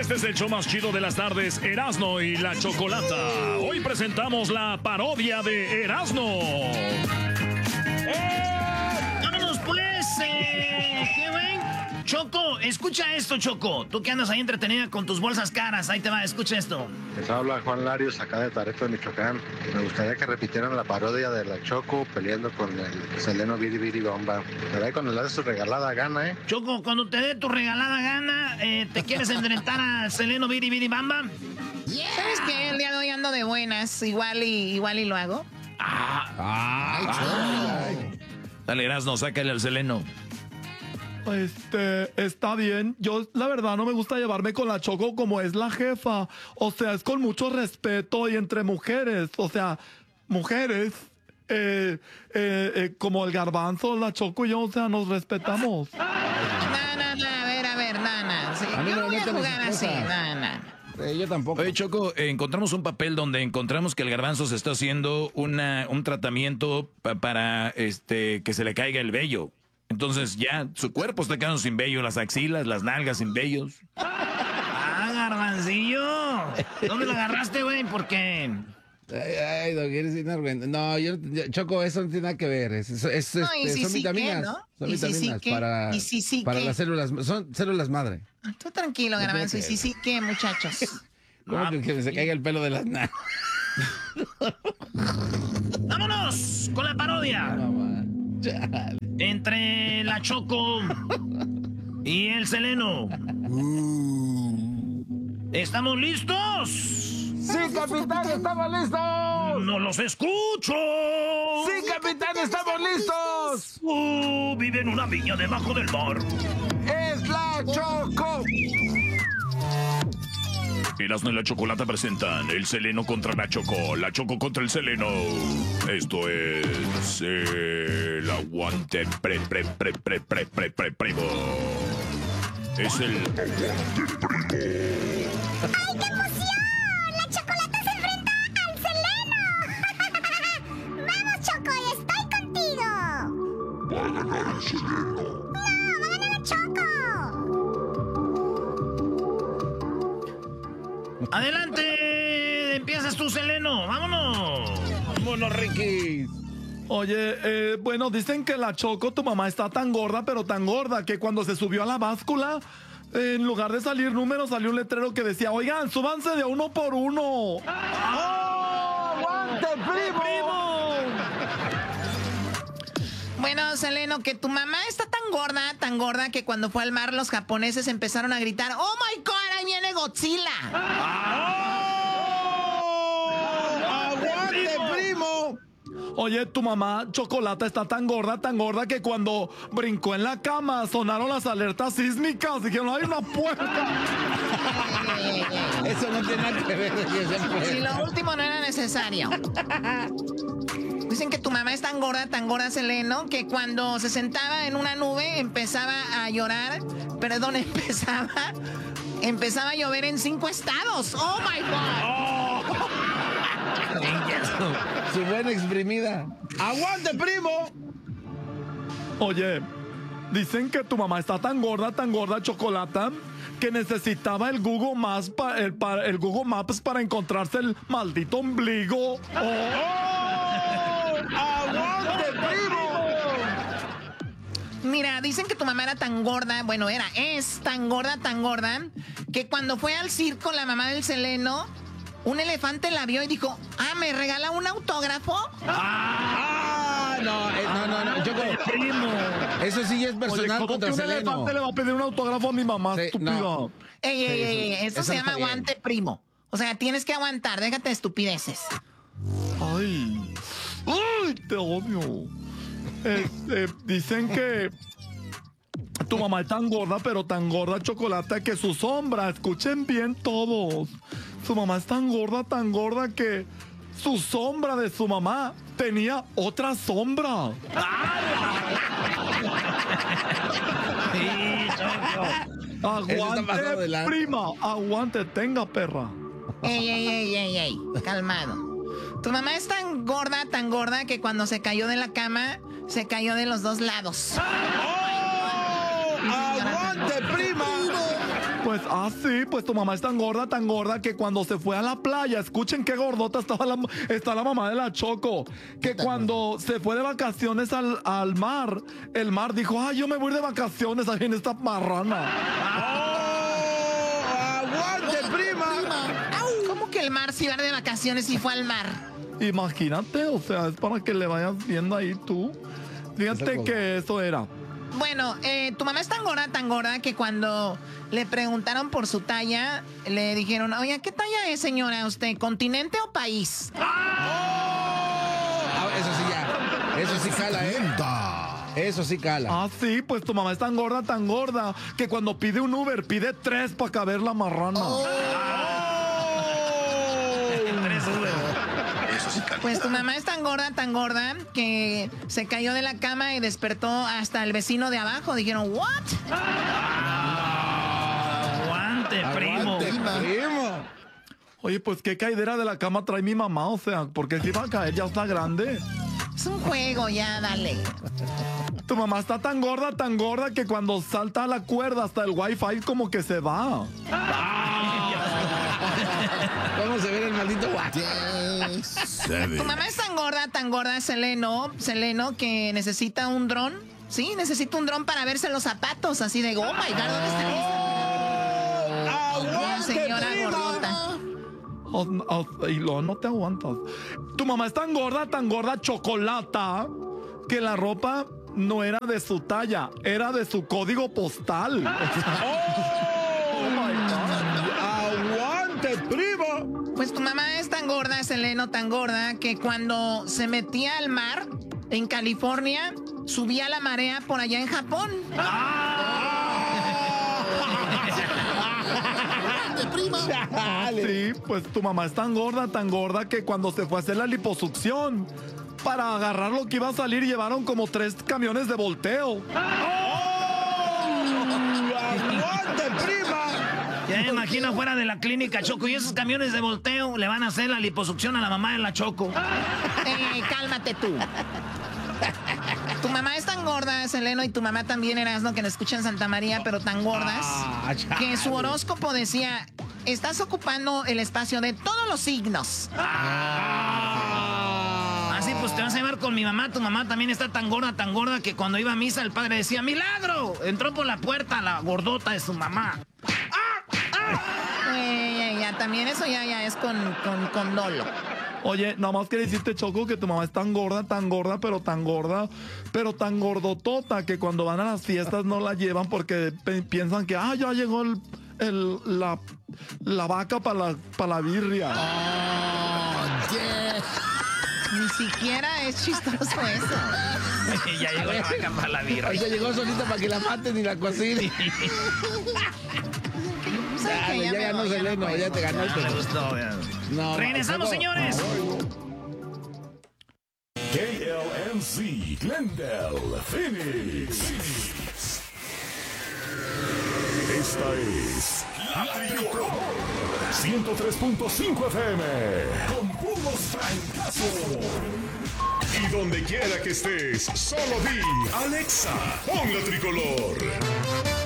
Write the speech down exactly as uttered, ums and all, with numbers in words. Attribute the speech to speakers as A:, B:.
A: Este es el show más chido de las tardes, Erasno y la Chocolata. Hoy presentamos la parodia de Erasno.
B: ¡Eh! ¡Vámonos pues! Eh, ¿Qué, güey? Choco, escucha esto, Choco. Tú que andas ahí entretenida con tus bolsas caras. Ahí te va, escucha esto.
C: Les habla Juan Larios, acá de Tareto, de Michoacán. Me gustaría que repitieran la parodia de la Choco peleando con el Seleno Biri Biri Bomba. Pero ahí cuando le das su regalada gana, ¿eh?
B: Choco, cuando te dé tu regalada gana, eh, ¿te quieres enfrentar a Seleno Biri Biri Bamba?
D: Yeah. ¿Sabes qué? El día de hoy ando de buenas. Igual y, igual y lo hago.
B: Ah, ah, ay,
A: dale, Erasno, sácale al Seleno.
E: Este, está bien. Yo, la verdad, no me gusta llevarme con la Choco como es la jefa. O sea, es con mucho respeto y entre mujeres. O sea, mujeres, eh, eh, eh, como el Garbanzo, la Choco y yo, o sea, nos respetamos.
D: No, no, no, a ver, a ver, nana. Sí, yo no voy a jugar así, nana.
F: Eh, yo tampoco.
A: Oye, Choco, eh, encontramos un papel donde encontramos que el Garbanzo se está haciendo una, un tratamiento pa para este que se le caiga el vello. Entonces ya su cuerpo está quedando sin vello, las axilas, las nalgas sin vellos.
B: Ah, Garbancillo. ¿Dónde lo agarraste, güey? Porque...
F: Ay, ay, no quieres ir. No, yo, yo, Choco, eso no tiene nada que ver. Es, es,
D: no,
F: este,
D: si
F: son
D: sí
F: vitaminas.
D: ¿qué, no?
F: Son
D: ¿Y
F: vitaminas
D: si sí
F: para,
D: ¿Y si sí
F: para
D: qué?
F: las células. Son células madre.
D: Tú tranquilo, Garbanzo. ¿Y si sí qué, muchachos?
F: ¿Cómo ah, que, que se caiga el pelo de las nalgas?
B: ¡Vámonos con la parodia!
F: No,
B: entre la Choco y el Seleno. ¿Estamos listos?
F: ¡Sí, capitán, estamos listos!
B: ¡No los escucho!
F: ¡Sí, capitán, estamos listos!
B: Uh, vive en una viña debajo del mar.
F: ¡Es la Choco!
A: Erasno y la Chocolata presentan el Seleno contra la Choco, la Choco contra el Seleno. Esto es eh, el aguante pre pre pre pre pre pre pre primo. Es el aguante primo.
G: ¡Ay, qué emoción! ¡La Chocolata se enfrenta al Seleno! ¡Vamos, Choco! ¡Estoy contigo!
A: Va a ganar el Seleno.
G: ¡No! ¡Va a ganar la Choco!
B: ¡Adelante! ¡Empiezas tú, Seleno! ¡Vámonos!
F: ¡Vámonos, Ricky!
E: Oye, eh, bueno, dicen que la Choco, tu mamá, está tan gorda, pero tan gorda, que cuando se subió a la báscula, eh, en lugar de salir números, salió un letrero que decía, oigan, súbanse de uno por uno.
F: ¡Oh! ¡Aguante, primo!
E: ¡Primo!
D: Bueno, Seleno, que tu mamá está tan gorda, tan gorda, que cuando fue al mar los japoneses empezaron a gritar, ¡Oh, my God, ahí viene Godzilla!
F: ¡Oh! ¡Aguante, primo!
E: Oye, tu mamá, Chocolata, está tan gorda, tan gorda, que cuando brincó en la cama sonaron las alertas sísmicas. Dijeron, hay una puerta.
F: Eso no tiene nada que ver.
D: Si lo último no era necesario. Dicen que tu mamá es tan gorda, tan gorda, Seleno, que cuando se sentaba en una nube empezaba a llorar. Perdón, empezaba... Empezaba a llover en cinco estados. ¡Oh, my God!
F: Oh. Su buena exprimida. ¡Aguante, primo!
E: Oye, dicen que tu mamá está tan gorda, tan gorda, Chocolata, que necesitaba el Google Maps, pa, el, pa, el Google Maps para encontrarse el maldito ombligo. ¡Oh!
F: ¡Oh! ¡Aguante, primo!
D: Mira, dicen que tu mamá era tan gorda, bueno, era, es tan gorda, tan gorda, que cuando fue al circo la mamá del Seleno, un elefante la vio y dijo, ah, ¿me regala un autógrafo?
F: ¡Ah! No, eh, no, no, no, Choco,
E: Primo.
F: Eso sí es personal.
E: Oye, contra el Seleno. Un elefante le va a pedir un autógrafo a mi mamá, sí, estúpida. No.
D: Ey, ey, ey, ey, eso, eso se llama aguante, primo. O sea, tienes que aguantar, déjate de estupideces.
E: Ay, ay, te odio. Este, dicen que tu mamá es tan gorda, pero tan gorda, Chocolata, que su sombra, escuchen bien todos, su mamá es tan gorda, tan gorda que su sombra de su mamá tenía otra sombra.
B: Sí,
E: aguante, prima, aguante, tenga, perra.
D: Ey, ey, ey, ey, ey, calmado. Tu mamá es tan gorda, tan gorda, que cuando se cayó de la cama, se cayó de los dos lados.
F: ¡Oh! ¡Aguante, prima!
E: Pues Pues, ah, sí, pues tu mamá es tan gorda, tan gorda que cuando se fue a la playa, escuchen qué gordota estaba la, está la mamá de la Choco, que cuando se fue de vacaciones al, al mar, el mar dijo, ay, yo me voy de vacaciones ahí en esta marrana.
F: ¡Oh! ¡Aguante, prima!
D: ¿Cómo que el mar se iba de vacaciones y fue al mar?
E: Imagínate, o sea, es para que le vayas viendo ahí tú. Fíjate que eso era.
D: Bueno, eh, tu mamá es tan gorda, tan gorda que cuando le preguntaron por su talla, le dijeron, oye, ¿qué talla es, señora, usted? ¿Continente o país?
F: Ah, eso sí ya. Eso sí cala, ¿eh? Eso sí cala.
E: Ah, sí, pues tu mamá es tan gorda, tan gorda, que cuando pide un Uber, pide tres para caber la marrana.
F: Oh.
B: Tres Uber.
D: Pues tu mamá es tan gorda, tan gorda, que se cayó de la cama y despertó hasta el vecino de abajo. Dijeron, ¿what?
B: Aguante, primo.
F: Aguante, primo.
E: Oye, pues qué caidera de la cama trae mi mamá, o sea, porque si va a caer ya está grande.
D: Es un juego, ya, dale.
E: Tu mamá está tan gorda, tan gorda que cuando salta a la cuerda hasta el wifi como que se va.
F: ¿Cómo se ve el maldito guapo?
D: Tu mamá es tan gorda, tan gorda, Seleno, Seleno, que necesita un dron. Sí, necesita un dron para verse los zapatos, así de, oh my God, ¿dónde está esa? La señora gordota.
E: Oh, oh, y luego no te aguantas. Tu mamá es tan gorda, tan gorda, chocolata, que la ropa no era de su talla, era de su código postal.
F: ¡Oh, my God! ¡Aguante, primo!
D: Pues tu mamá es tan gorda, Seleno, tan gorda, que cuando se metía al mar en California, subía la marea por allá en Japón.
E: Sí, pues tu mamá es tan gorda, tan gorda que cuando se fue a hacer la liposucción, para agarrar lo que iba a salir, llevaron como tres camiones de volteo.
F: ¡Aguante, prima!
B: Ya me imagino fuera de la clínica, Choco, y esos camiones de volteo le van a hacer la liposucción a la mamá de la Choco.
D: Eh, cálmate tú. Tu mamá es tan gorda, Seleno, y tu mamá también, Erasno, que nos escuchan en Santa María, pero tan gordas,
F: Ah,
D: que su horóscopo decía, estás ocupando el espacio de todos los signos.
B: Así pues te vas a llevar con mi mamá. Tu mamá también está tan gorda, tan gorda que cuando iba a misa el padre decía, ¡milagro! Entró por la puerta la gordota de su mamá.
D: Eh, ya, ya, también eso ya, ya es con, con, con dolo.
E: Oye, nada más que decirte, Choco, que tu mamá es tan gorda, tan gorda, pero tan gorda, pero tan gordotota, que cuando van a las fiestas no la llevan porque pe- piensan que, ah, ya llegó el, el- la, la vaca para la, pa la birria.
D: Ni siquiera es chistoso eso.
B: Ya llegó la vaca para la birra.
F: Ella llegó solita para que la maten y la cocinen.
D: ¿Saben qué?
F: Dale, ya
D: me
F: ganó
D: voy, ya
F: Seleno,
D: no
F: ya te
D: puedo.
F: ganó
B: No le gustó, ya.
F: No,
B: Regresamos,
F: Choco.
B: señores.
A: K L M C, Glendale, Phoenix. Esta es la Tricolor ciento tres punto cinco F M con puros fracasos. Y donde quiera que estés, solo di Alexa, pon la Tricolor.